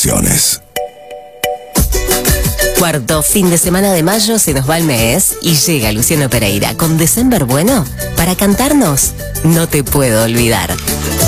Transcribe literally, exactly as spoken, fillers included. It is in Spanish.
Producciones. Cuarto fin de semana de mayo se nos va el mes y llega Luciano Pereira con December Bueno para cantarnos No te puedo olvidar.